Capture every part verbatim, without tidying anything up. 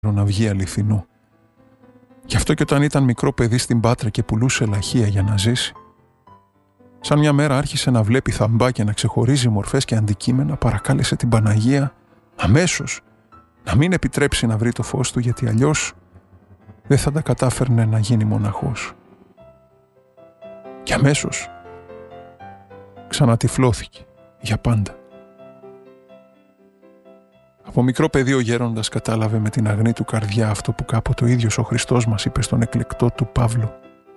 να βγει αληθινό. Γι' αυτό και όταν ήταν μικρό παιδί στην Πάτρα και πουλούσε λαχεία για να ζήσει, σαν μια μέρα άρχισε να βλέπει θαμπά και να ξεχωρίζει μορφές και αντικείμενα, παρακάλεσε την Παναγία αμέσως να μην επιτρέψει να βρει το φως του, γιατί αλλιώς δεν θα τα κατάφερνε να γίνει μοναχός. Και αμέσως ξανατυφλώθηκε για πάντα. Από μικρό παιδί ο γέροντας κατάλαβε με την αγνή του καρδιά αυτό που κάποτε ο ίδιος ο Χριστός μας είπε στον εκλεκτό του Παύλο: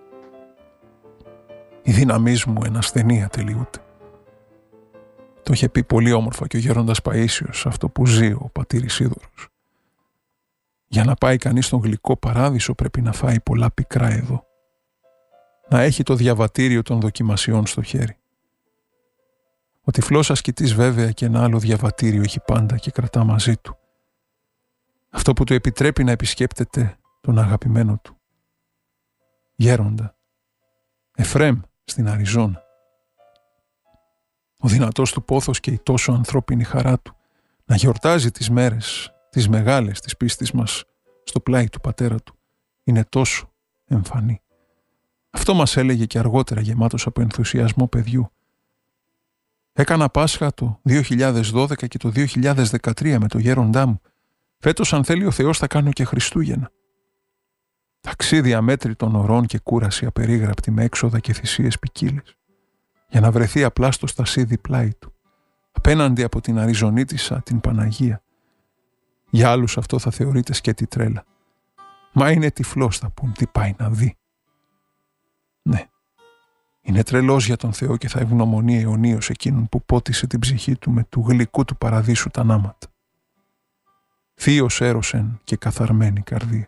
«Η δύναμής μου εν ασθενεία τελειούται». Το είχε πει πολύ όμορφα και ο γέροντας Παΐσιος, αυτό που ζει ο πατήρ Ισίδωρος. Για να πάει κανείς στον γλυκό παράδεισο πρέπει να φάει πολλά πικρά εδώ. Να έχει το διαβατήριο των δοκιμασιών στο χέρι. Ο τυφλός ασκητής βέβαια και ένα άλλο διαβατήριο έχει πάντα και κρατά μαζί του. Αυτό που του επιτρέπει να επισκέπτεται τον αγαπημένο του γέροντα Εφραίμ στην Αριζόνα. Ο δυνατός του πόθος και η τόσο ανθρώπινη χαρά του να γιορτάζει τις μέρες, τις μεγάλες της πίστης μας στο πλάι του πατέρα του είναι τόσο εμφανή. Αυτό μας έλεγε και αργότερα, γεμάτος από ενθουσιασμό παιδιού. Έκανα Πάσχα το δύο χιλιάδες δώδεκα και το δύο χιλιάδες δεκατρία με το γέροντά μου. Φέτος, αν θέλει ο Θεός, θα κάνω και Χριστούγεννα. Ταξίδι αμέτρητων ωρών και κούραση απερίγραπτη με έξοδα και θυσίες ποικίλες, για να βρεθεί απλά στο στασίδι πλάι του, απέναντι από την Αριζονίτισσα, την Παναγία. Για άλλους αυτό θα θεωρείται σκέτη τρέλα. Μα είναι τυφλός, θα πούν, τι πάει να δει. Ναι, είναι τρελός για τον Θεό και θα ευγνωμονεί αιωνίως εκείνον που πότισε την ψυχή του με του γλυκού του παραδείσου τα νάματα. Θείος έρωσεν και καθαρμένη καρδία.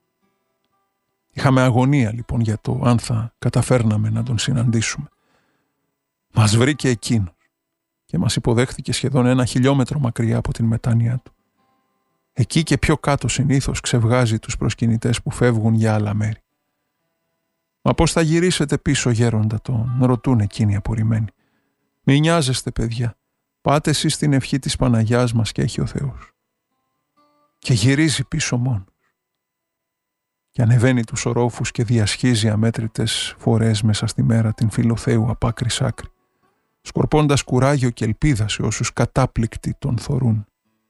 Είχαμε αγωνία λοιπόν για το αν θα καταφέρναμε να τον συναντήσουμε. Μας βρήκε εκείνος και μας υποδέχθηκε σχεδόν ένα χιλιόμετρο μακριά από την μετάνοια του. Εκεί και πιο κάτω συνήθως ξεβγάζει τους προσκυνητές που φεύγουν για άλλα μέρη. «Μα πώς θα γυρίσετε πίσω, γέροντα?» τον ρωτούν εκείνοι απορριμμένοι. «Μη νοιάζεστε, παιδιά, πάτε εσείς στην ευχή της Παναγιάς μας και έχει ο Θεός». Και γυρίζει πίσω μόνος. Και ανεβαίνει τους ορόφους και διασχίζει αμέτρητες φορές μέσα στη μέρα την Φιλοθέου απ' άκρη σ' άκρη, σκορπώντας κουράγιο και ελπίδα σε όσους κατάπληκτοι τον θωρούν.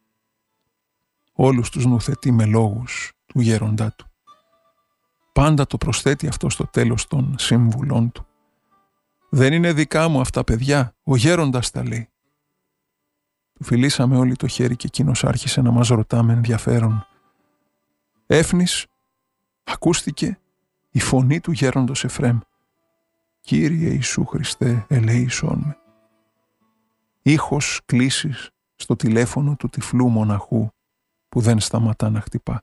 Όλους τους νουθετεί με λόγους του γέροντά του. Πάντα το προσθέτει αυτό στο τέλος των σύμβουλών του. «Δεν είναι δικά μου αυτά, παιδιά, ο γέροντας τα λέει». Του φιλήσαμε όλοι το χέρι και εκείνος άρχισε να μας ρωτά με ενδιαφέρον. Έφνης, ακούστηκε η φωνή του γέροντος Εφραίμ. «Κύριε Ιησού Χριστέ, ελέησόν με». Ήχος κλήσης στο τηλέφωνο του τυφλού μοναχού που δεν σταματά να χτυπά.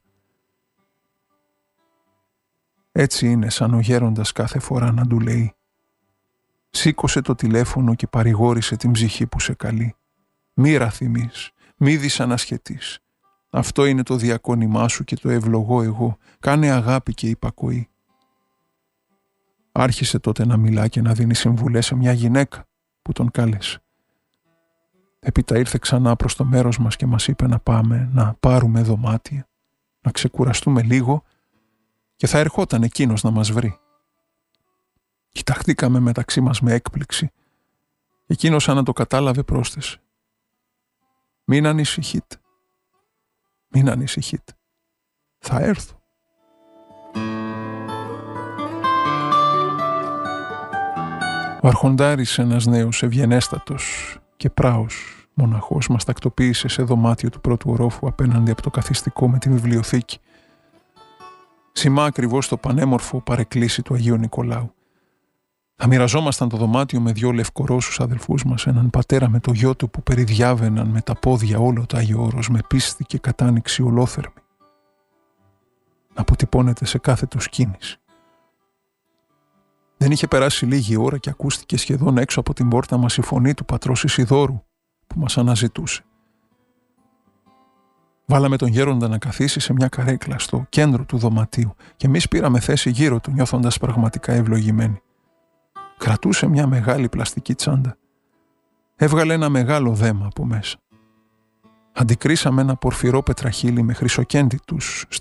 Έτσι είναι σαν ο γέροντας κάθε φορά να του λέει: «Σήκωσε το τηλέφωνο και παρηγόρησε την ψυχή που σε καλεί. Μη ραθυμείς, μη δυσανασχετείς. Αυτό είναι το διακόνημά σου και το ευλογώ εγώ. Κάνε αγάπη και υπακοή». Άρχισε τότε να μιλά και να δίνει συμβουλές σε μια γυναίκα που τον κάλεσε. Έπειτα ήρθε ξανά προς το μέρος μας και μας είπε να πάμε να πάρουμε δωμάτια, να ξεκουραστούμε λίγο και θα ερχόταν εκείνος να μας βρει. Κοιταχτήκαμε μεταξύ μας με έκπληξη. Εκείνος, σαν να το κατάλαβε, πρόσθεσε: «Μην ανησυχείτε, μην ανησυχείτε, θα έρθω». Ο αρχοντάρης, ένας νέος ευγενέστατος και πράος μοναχός, μας τακτοποίησε σε δωμάτιο του πρώτου ορόφου απέναντι από το καθιστικό με τη βιβλιοθήκη. Σημά ακριβώς το πανέμορφο παρεκκλήσι του Αγίου Νικολάου. Θα μοιραζόμασταν το δωμάτιο με δυο λευκορώσους αδελφούς μας, έναν πατέρα με το γιο του που περιδιάβαιναν με τα πόδια όλο το Άγιο Όρος με πίστη και κατάνοιξη ολόθερμη. Να αποτυπώνεται σε κάθε τους κίνηση. Δεν είχε περάσει λίγη ώρα και ακούστηκε σχεδόν έξω από την πόρτα μας η φωνή του πατρός Ισιδώρου που μας αναζητούσε. Βάλαμε τον γέροντα να καθίσει σε μια καρέκλα στο κέντρο του δωματίου και εμείς πήραμε θέση γύρω του, νιώθοντας πραγματικά ευλογημένοι. Κρατούσε μια μεγάλη πλαστική τσάντα. Έβγαλε ένα μεγάλο δέμα από μέσα. Αντικρίσαμε ένα πορφυρό πετραχύλι με χρυσοκέντητους